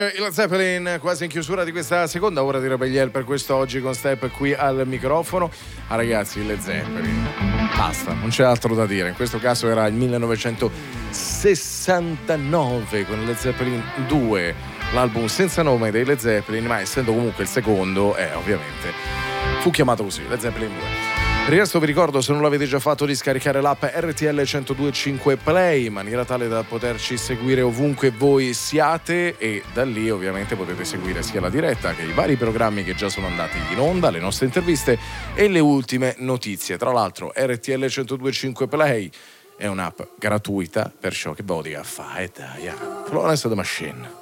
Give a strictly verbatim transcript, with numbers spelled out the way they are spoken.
Il Zeppelin quasi in chiusura di questa seconda ora di Rebelliel per questo oggi con Step qui al microfono. Ah ragazzi, le Zeppelin, basta, non c'è altro da dire. In questo caso era il millenovecentosessantanove con le Zeppelin due, l'album senza nome dei Led Zeppelin, ma essendo comunque il secondo, eh, ovviamente fu chiamato così, Led Zeppelin due. Per il resto vi ricordo, se non l'avete già fatto, di scaricare l'app R T L centodue e cinque Play in maniera tale da poterci seguire ovunque voi siate, e da lì ovviamente potete seguire sia la diretta che i vari programmi che già sono andati in onda, le nostre interviste e le ultime notizie. Tra l'altro R T L centodue e cinque Play è un'app gratuita, perciò che vodi a fare, dai, Florence the Machine.